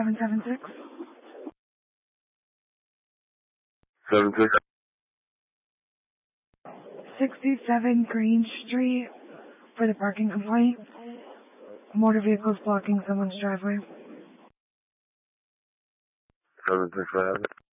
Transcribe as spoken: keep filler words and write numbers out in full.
seven seven six. Seven six. sixty-seven Green Street for the parking complaint. Motor vehicles blocking someone's driveway. Seven six. I have it.